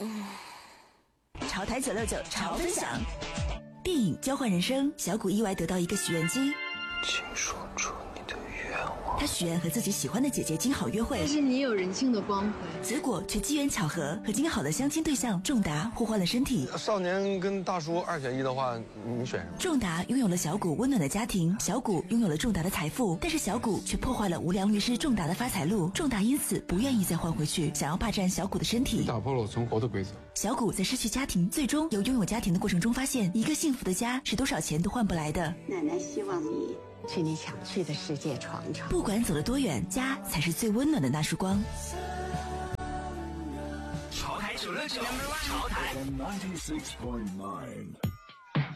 潮台969潮分享。电影《交换人生》，小谷意外得到一个许愿机， 请说出你的愿望。 他许愿和自己喜欢的姐姐金好约会， 但是你有人性的光辉， 结果却机缘巧合和金好的相亲对象仲达互换了身体。 少年跟大叔2选1的话，你选什么？ 仲达拥有了小谷温暖的家庭，小谷拥有了仲达的财富，但是小谷却破坏了无良律师仲达的发财路，仲达因此不愿意再换回去，想要霸占小谷的身体， 打破了我存活的规则。 小谷在失去家庭，最终由拥有家庭的过程中发现，一个幸福的家是多少钱都换不来的。 奶奶希望你去你想去的世界闯闯， 不管走了多远，家才是最温暖的那束光。 潮台969，潮台96.9